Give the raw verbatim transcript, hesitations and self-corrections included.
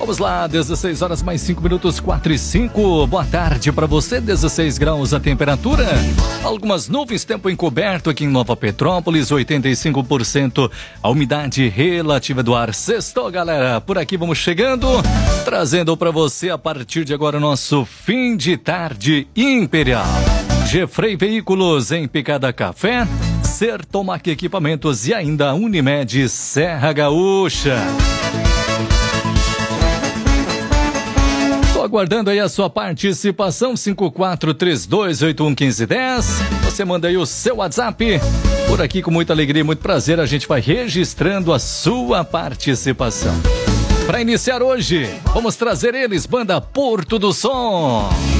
Vamos lá, dezesseis horas mais cinco minutos, quatro e cinco. Boa tarde para você, dezesseis graus a temperatura. Algumas nuvens, tempo encoberto aqui em Nova Petrópolis, oitenta e cinco por cento a umidade relativa do ar. Sextou, galera. Por aqui vamos chegando, trazendo para você a partir de agora o nosso fim de tarde imperial. Gefrei Veículos em Picada Café, Sertomac Equipamentos e ainda Unimed Serra Gaúcha. Tô aguardando aí a sua participação, cinco quatro três dois oito um um cinco um zero. Você manda aí o seu WhatsApp. Por aqui, com muita alegria e muito prazer, a gente vai registrando a sua participação. Para iniciar hoje, vamos trazer eles, Banda Porto do Som.